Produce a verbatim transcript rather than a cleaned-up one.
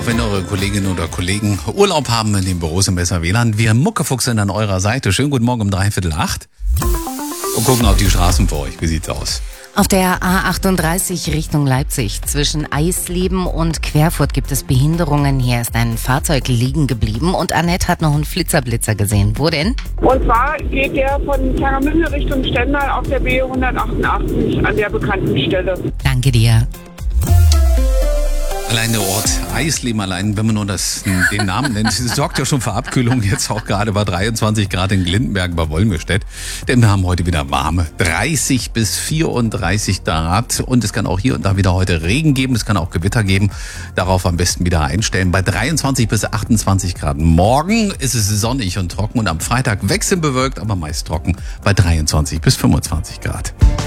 Auch wenn eure Kolleginnen oder Kollegen Urlaub haben in den Büros im Besser W L A N, wir Muckefuchs sind an eurer Seite. Schönen guten Morgen um dreiviertel acht und gucken auf die Straßen für euch. Wie sieht's aus? Auf der A achtunddreißig Richtung Leipzig zwischen Eisleben und Querfurt gibt es Behinderungen. Hier ist ein Fahrzeug liegen geblieben und Annette hat noch einen Flitzer-Blitzer gesehen. Wo denn? Und zwar geht der von Tangermünde Richtung Stendal auf der B hundertachtundachtzig an der bekannten Stelle. Danke dir. Allein der Ort Eisleben, allein wenn man nur das, den Namen nennt, sorgt ja schon für Abkühlung. Jetzt auch gerade bei dreiundzwanzig Grad in Glindenberg bei Wolmirstedt. Denn wir haben heute wieder warme dreißig bis vierunddreißig Grad. Und es kann auch hier und da wieder heute Regen geben. Es kann auch Gewitter geben. Darauf am besten wieder einstellen. Bei dreiundzwanzig bis achtundzwanzig Grad. Morgen ist es sonnig und trocken. Und am Freitag wechselnd bewölkt, aber meist trocken bei dreiundzwanzig bis fünfundzwanzig Grad.